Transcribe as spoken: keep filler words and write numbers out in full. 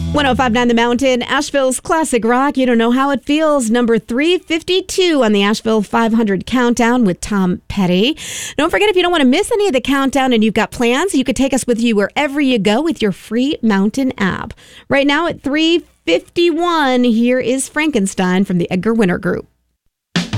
one oh five point nine The Mountain, Asheville's classic rock. You don't know how it feels. Number three fifty-two on the Asheville five hundred countdown with Tom Petty. Don't forget, if you don't want to miss any of the countdown and you've got plans, you could take us with you wherever you go with your free Mountain app. Right now at three fifty-one, here is Frankenstein from the Edgar Winter Group.